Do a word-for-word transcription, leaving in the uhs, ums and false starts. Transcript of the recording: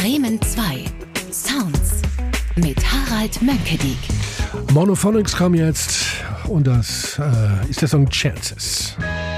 Bremen zwei. Sounds mit Harald Mönkediek. Monophonics kam jetzt und das äh, ist der Song Chances.